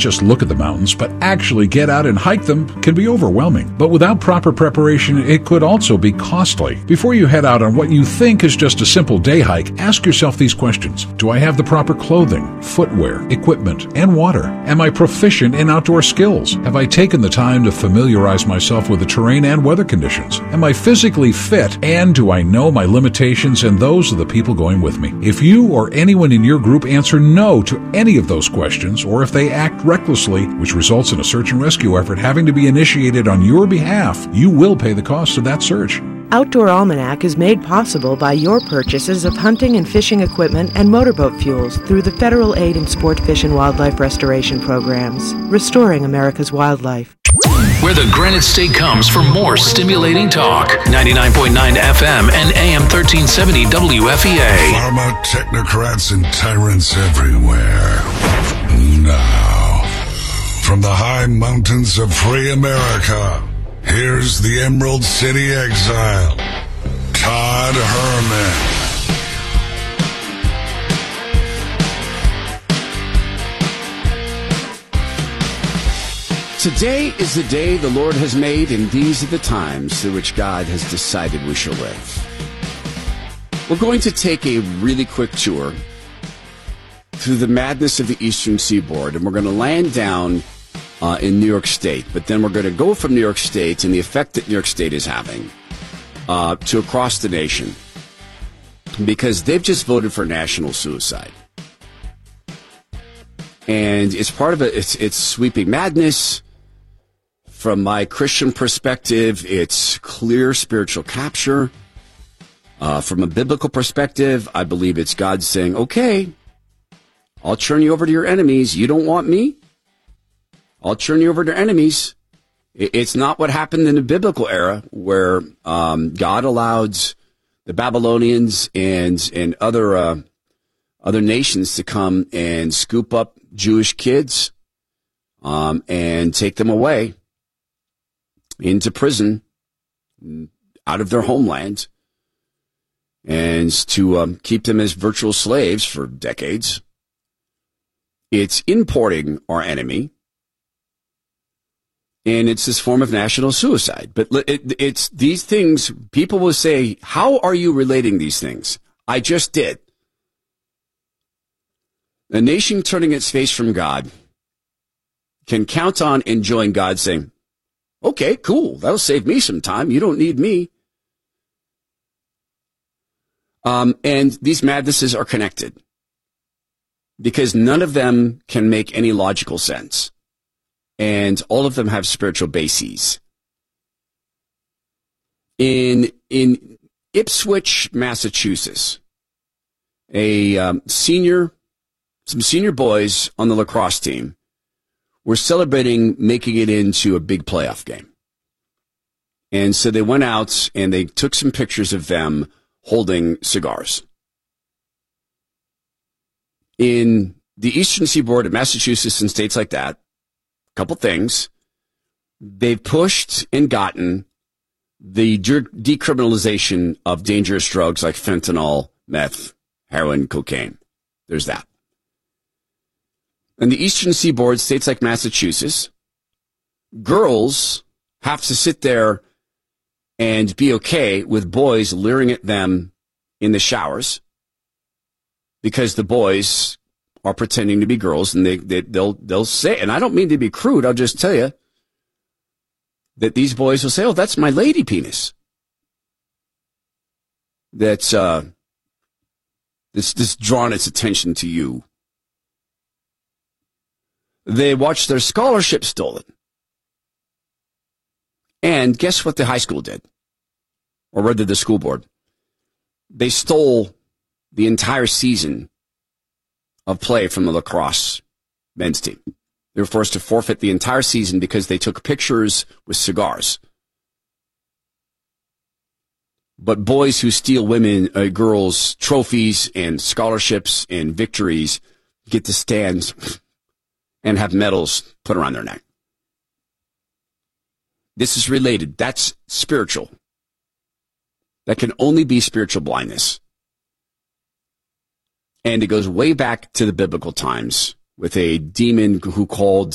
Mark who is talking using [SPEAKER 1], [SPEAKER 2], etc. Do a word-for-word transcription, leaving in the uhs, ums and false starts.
[SPEAKER 1] just look at the mountains, but actually get out and hike them can be overwhelming. But without proper preparation, it could also be costly. Before you head out on what you think is just a simple day hike, ask yourself these questions. Do I have the proper clothing, footwear, equipment, and water? Am I proficient in outdoor skills? Have I taken the time to familiarize myself with the terrain and weather conditions? Am I physically fit, and do I know my limitations and those of the people going with me? If you or anyone in your group answer no to any of those questions, or if they act recklessly, which results in a search and rescue effort having to be initiated on your behalf, you will pay the cost of that search.
[SPEAKER 2] Outdoor Almanac is made possible by your purchases of hunting and fishing equipment and motorboat fuels through the Federal Aid in Sport, Fish, and Wildlife Restoration programs, restoring America's wildlife.
[SPEAKER 3] Where the Granite State comes for more stimulating talk. ninety-nine point nine F M and A M thirteen seventy W F E A.
[SPEAKER 4] Pharma technocrats and tyrants everywhere. Now, from the high mountains of free America, here's the Emerald City exile, Todd Herman.
[SPEAKER 5] Today is the day the Lord has made, and these are the times through which God has decided we shall live. We're going to take a really quick tour through the madness of the Eastern Seaboard, and we're going to land down uh, in New York State. But then we're going to go from New York State and the effect that New York State is having uh, to across the nation, because they've just voted for national suicide. And it's part of it. It's, it's sweeping madness. From my Christian perspective, it's clear spiritual capture. Uh, from a biblical perspective, I believe it's God saying, okay, I'll turn you over to your enemies. You don't want me? I'll turn you over to enemies. It's not what happened in the biblical era where um, God allowed the Babylonians and and other uh, other nations to come and scoop up Jewish kids um, and take them away into prison, out of their homeland, and to um, keep them as virtual slaves for decades. It's importing our enemy, and it's this form of national suicide. But it, it's these things, people will say, how are you relating these things? I just did. A nation turning its face from God can count on enjoying God saying, okay, cool, that'll save me some time. You don't need me. Um, and these madnesses are connected because none of them can make any logical sense. And all of them have spiritual bases. In, in Ipswich, Massachusetts, a um, senior, some senior boys on the lacrosse team were celebrating making it into a big playoff game. And so they went out and they took some pictures of them holding cigars. In the Eastern Seaboard of Massachusetts and states like that, a couple things. They've pushed and gotten the decriminalization of dangerous drugs like fentanyl, meth, heroin, cocaine. There's that. In the Eastern Seaboard, states like Massachusetts, girls have to sit there and be okay with boys leering at them in the showers because the boys are pretending to be girls, and they, they they'll they'll say, and I don't mean to be crude, I'll just tell you that these boys will say, "Oh, that's my lady penis." That's uh, this this drawn its attention to you. They watched their scholarship stolen. And guess what the high school did? Or rather the school board. They stole the entire season of play from the lacrosse men's team. They were forced to forfeit the entire season because they took pictures with cigars. But boys who steal women, uh, girls' trophies and scholarships and victories get to stand and have medals put around their neck. This is related. That's spiritual. That can only be spiritual blindness. And it goes way back to the biblical times with a demon who called